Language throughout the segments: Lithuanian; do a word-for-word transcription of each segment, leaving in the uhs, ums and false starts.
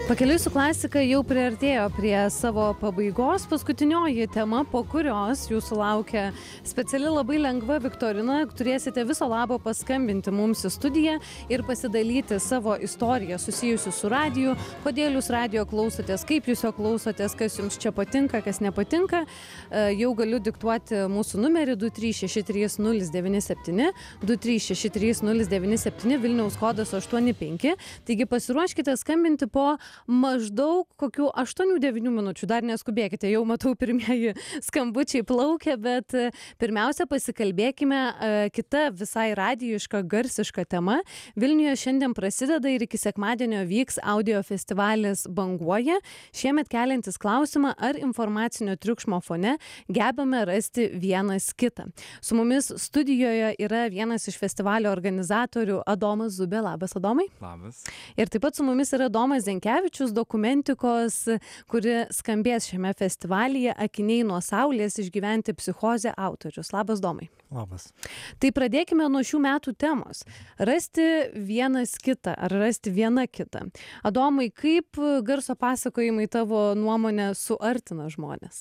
Pakeliui su klasika jau priartėjo prie savo pabaigos. Paskutinioji tema, po kurios jūsų laukia speciali labai lengva viktorina. Turėsite viso labo paskambinti mums į studiją ir pasidalyti savo istoriją susijusiu su radiju, kodėl jūs radijo klausotės, kaip jūs jo klausotės, kas jums čia patinka, kas nepatinka. Jau galiu diktuoti mūsų numerį du trys šeši trys nulis devyni septyni, du trys šeši trys nulis devyni septyni, Vilniaus kodas aštuoni penki. Taigi pasiruoškite skambinti po maždaug kokių aštuonių devynių minučių. Dar neskubėkite, jau matau pirmieji skambučiai plaukia, bet pirmiausia pasikalbėkime kita visai radijiška, garsiška tema. Vilniuje šiandien prasideda ir iki sekmadienio vyks audio festivalis Banguoja. Šiemet keliantis klausimą, ar informacinio triukšmo fone gebame rasti vienas kitą. Su mumis studijoje yra vienas iš festivalio organizatorių Adomas Zubė. Labas, Adomai. Labas. Ir taip pat su mumis yra Domas Zenkevičius, dokumentikos, kuri skambės šiame festivalyje Akiniai nuo saulės išgyventi psichozę autorius. Labas, Domai. Labas. Tai pradėkime nuo šių metų temos. Rasti vienas kitą ar rasti vieną kitą. Adomai, kaip garso pasakojimai tavo nuomonę suartina žmonės?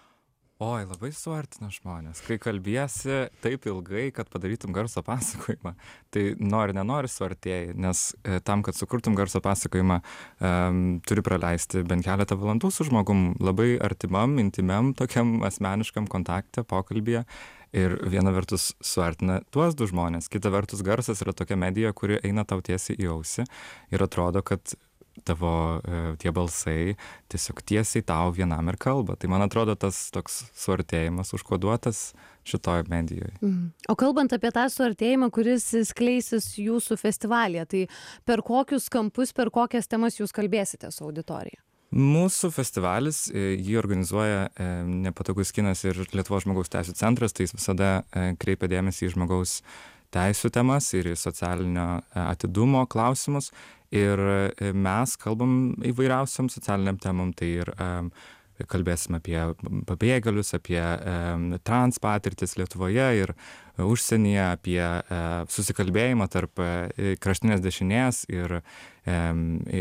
Oi, labai suartina žmonės. Kai kalbėsi taip ilgai, kad padarytum garso pasakojimą, tai nori, nenori suartėjai, nes e, tam, kad sukurtum garso pasakojimą, e, turi praleisti bent keletą valandų su žmogum labai artimam, intimiam, tokiam asmeniškam kontakte, pokalbyje. Ir viena vertus suartina tuos du žmonės, kita vertus garsas yra tokia medija, kuri eina tau tiesiai į ausį ir atrodo, kad tavo e, tie balsai tiesiog tiesiai tau vienam ir kalba. Tai man atrodo tas toks suartėjimas užkoduotas šitoj medijoje. Mm. O kalbant apie tą suartėjimą, kuris skleisis jūsų festivalyje, tai per kokius kampus, per kokias temas jūs kalbėsite su auditorija? Mūsų festivalis, jį organizuoja e, Nepatogus kinas ir Lietuvos žmogaus teisių centras, tai jis visada e, kreipia dėmesį į žmogaus teisių temas ir į socialinio atidumo klausimus. Ir mes kalbam įvairiausiam socialiniam temam, tai ir um, kalbėsim apie pabėgėlius, apie um, trans patirtis Lietuvoje ir užsienyje, apie uh, susikalbėjimą tarp uh, kraštinės dešinės ir um,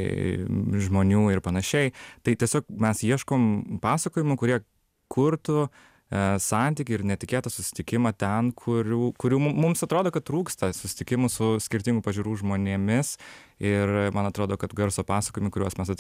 žmonių ir panašiai. Tai tiesiog mes ieškom pasakojimų, kurie kurtų santykį ir netikėtą susitikimą ten, kurių, kurių mums atrodo, kad trūksta susitikimų su skirtingų pažiūrų žmonėmis. Ir man atrodo, kad garso pasakojimai, kuriuos mes